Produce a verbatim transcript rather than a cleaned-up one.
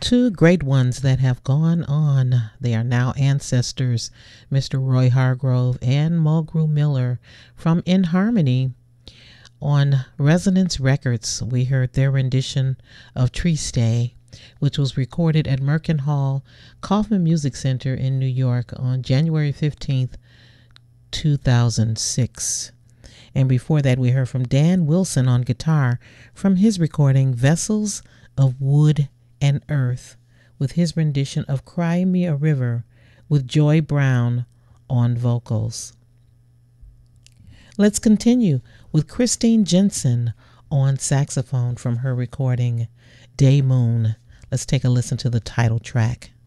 Two great ones that have gone on. They are now ancestors, Mister Roy Hargrove and Mulgrew Miller from In Harmony. On Resonance Records, we heard their rendition of Tree Stay, which was recorded at Merkin Hall Kaufman Music Center in New York on January fifteenth, two thousand six. And before that, we heard from Dan Wilson on guitar from his recording Vessels of Wood and Earth, with his rendition of Cry Me a River with Joy Brown on vocals. Let's continue with Christine Jensen on saxophone from her recording Day Moon. Let's take a listen to the title track.